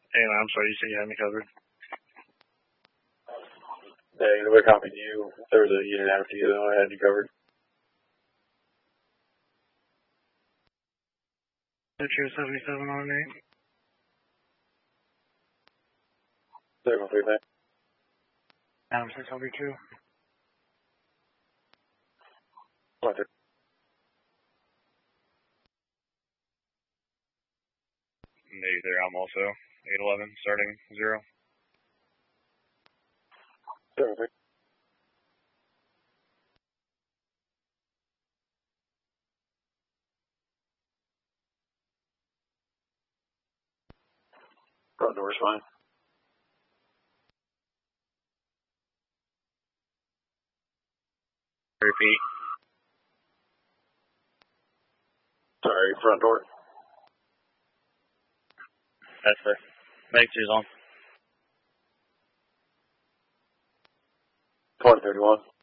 Hey, I'm sorry, you said you had me covered. Hey, the way I copied you, there was a unit after you, though. I had you covered. Metro 77 on 8. There, complete that. Adam 602. What? Maybe there, I'm also 811, starting 0. There, complete. Front door's fine. Repeat. Sorry, front door. That's fair. Make 2's on. 2031.